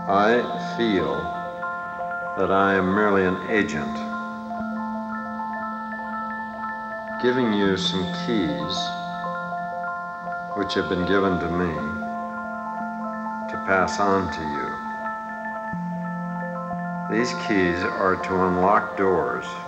I feel that I am merely an agent, giving you some keys which have been given to me to pass on to you. These keys are to unlock doors